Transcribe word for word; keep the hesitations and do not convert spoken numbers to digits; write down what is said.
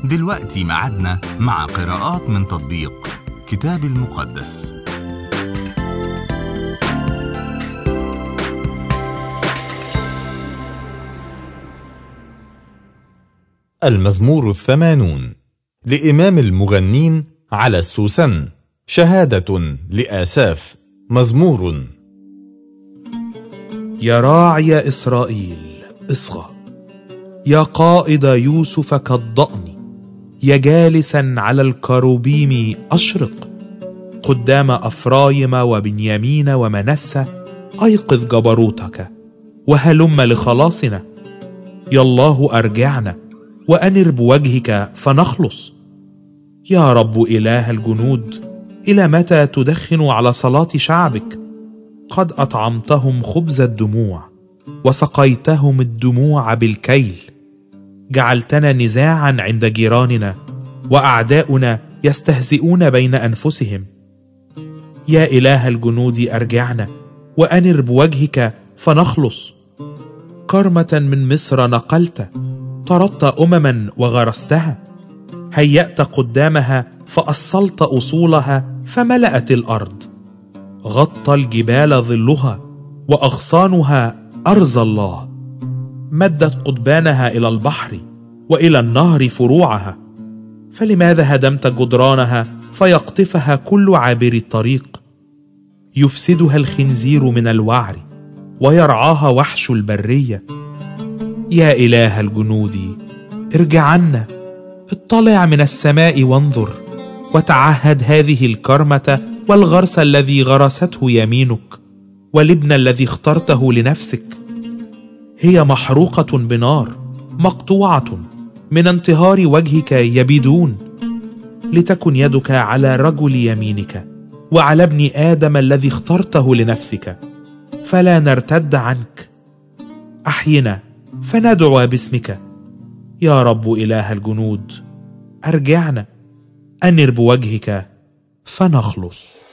دلوقتي معادنا مع قراءات من تطبيق كتاب المقدس. المزمور الثمانون لإمام المغنين على السوسن، شهادة لآساف. مزمور. يا راعي إسرائيل اصغى، يا قائد يوسف كالضأن، يا جالسا على الكروبيم أشرق، قدام أفرايم وبنيامين ومنسى أيقظ جبروتك وهلم لخلاصنا. يا الله أرجعنا وأنر بوجهك فنخلص. يا رب إله الجنود، إلى متى تدخن على صلاة شعبك؟ قد أطعمتهم خبز الدموع وسقيتهم الدموع بالكيل. جعلتنا نزاعا عند جيراننا، وأعداؤنا يستهزئون بين أنفسهم. يا إله الجنود أرجعنا وأنر بوجهك فنخلص. كرمة من مصر نقلت، طردت أمما وغرستها، هيأت قدامها فأصلت أصولها فملأت الأرض. غطى الجبال ظلها وأغصانها أرض الله. مدت قضبانها إلى البحر وإلى النهر فروعها. فلماذا هدمت جدرانها فيقطفها كل عابر الطريق؟ يفسدها الخنزير من الوعر ويرعاها وحش البرية. يا إله الجنود ارجع عنا، اطلع من السماء وانظر، وتعهد هذه الكرمة والغرس الذي غرسته يمينك والابن الذي اخترته لنفسك. هي محروقة بنار، مقطوعة، من انتهار وجهك يبيدون. لتكن يدك على رجل يمينك وعلى ابن آدم الذي اخترته لنفسك، فلا نرتد عنك. أحينا فندعو باسمك. يا رب إله الجنود أرجعنا، أنر بوجهك فنخلص.